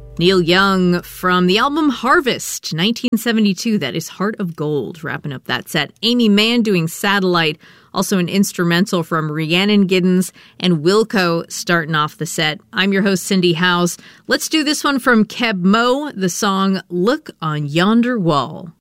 Neil Young from the album Harvest, 1972. That is Heart of Gold, wrapping up that set. Amy Mann doing Satellite, also an instrumental from Rhiannon Giddens and Wilco starting off the set. I'm your host, Cindy Howes. Let's do this one from Keb Mo, the song Look on Yonder Wall.